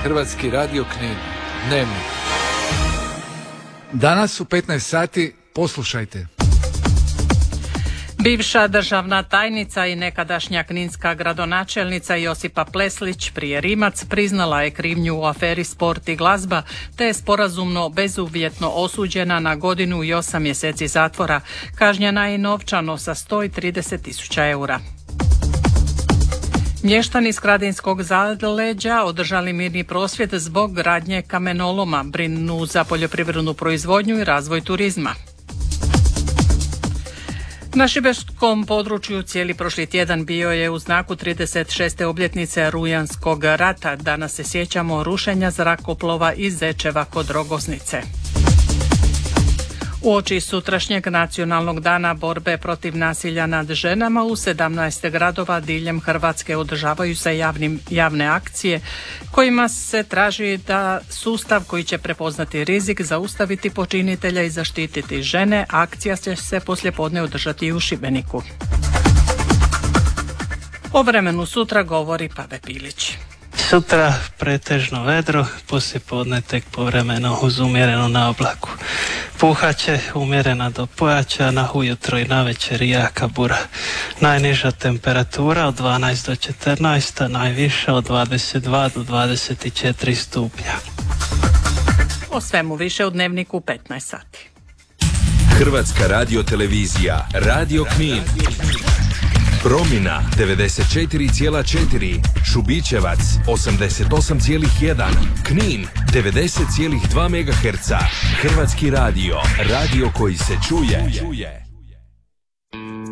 Hrvatski radio Knin. Dnevnik. Danas u 15 sati poslušajte. Bivša državna tajnica i nekadašnja kninska gradonačelnica Josipa Pleslić, prije Rimac, priznala je krivnju u aferi Sport i glazba, te je sporazumno bezuvjetno osuđena na 1 godinu i 8 mjeseci zatvora. Kažnjena je novčano sa 130.000 eura. Mještani Skradinskog zaleđa održali mirni prosvjed zbog gradnje kamenoloma, brinu za poljoprivrednu proizvodnju i razvoj turizma. Na šibenskom području cijeli prošli tjedan bio je u znaku 36. obljetnice Rujanskog rata. Danas se sjećamo rušenja zrakoplova iz Zečeva kod Rogoznice. Uoči sutrašnjeg nacionalnog dana borbe protiv nasilja nad ženama u 17 gradova diljem Hrvatske održavaju se javne akcije kojima se traži da sustav koji će prepoznati rizik, zaustaviti počinitelja i zaštititi žene. Akcija će se poslijepodne održati i u Šibeniku. O vremenu sutra govori Pave Pilić. Sutra pretežno vedro, poslijepodne tek povremeno uz umjerenu naoblaku. Puhaće umjerena do pojačana, ujutro i navečer jaka bura. Najniža temperatura od 12 do 14, a najviša od 22 do 24 stupnja. O svemu više u Dnevniku 15 sati. Hrvatska radiotelevizija, Radio Knin. Promina 94,4, Šubićevac 88,1, Knin 90,2 MHz. Hrvatski radio, radio koji se čuje.